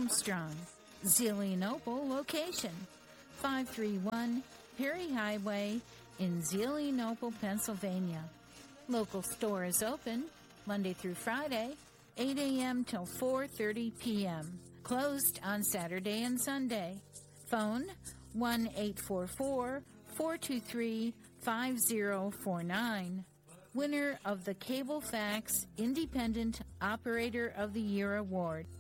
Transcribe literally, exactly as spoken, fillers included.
Armstrong. Zelienople location, five three one Perry Highway in Zelienople, Pennsylvania. Local store is open Monday through Friday, eight a.m. till four thirty p.m. Closed on Saturday and Sunday. Phone one eight four four, four two three, five zero four nine. Winner of the Cablefax Independent Operator of the Year Award.